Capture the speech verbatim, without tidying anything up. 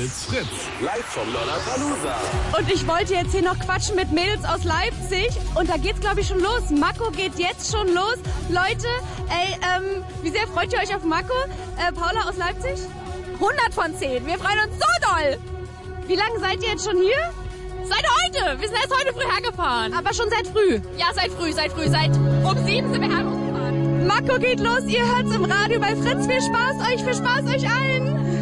It's Fritz. Live vom Lollapalooza. Und ich wollte jetzt hier noch quatschen mit Mädels aus Leipzig. Und da geht's, glaube ich, schon los. Mako geht jetzt schon los. Leute, ey, ähm, wie sehr freut ihr euch auf Mako? Äh, Paula aus Leipzig? hundert von zehn. Wir freuen uns so doll. Wie lange seid ihr jetzt schon hier? Seit heute. Wir sind erst heute früh hergefahren. Aber schon seit früh? Ja, seit früh, seit früh. Seit um sieben sind wir hergefahren. Mako geht los. Ihr hört's im Radio bei Fritz. Viel Spaß euch, viel Spaß euch allen.